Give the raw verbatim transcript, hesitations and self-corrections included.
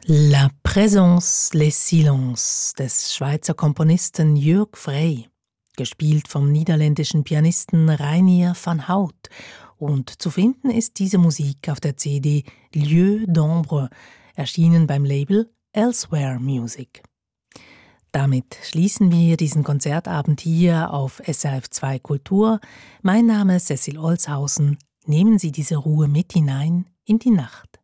La Présence, les Silences des Schweizer Komponisten Jürg Frey, gespielt vom niederländischen Pianisten Reinier van Hout, und zu finden ist diese Musik auf der C D Lieu d'Ombre, erschienen beim Label Elsewhere Music. Damit schließen wir diesen Konzertabend hier auf S R F zwei Kultur. Mein Name ist Cecil Olshausen. Nehmen Sie diese Ruhe mit hinein in die Nacht.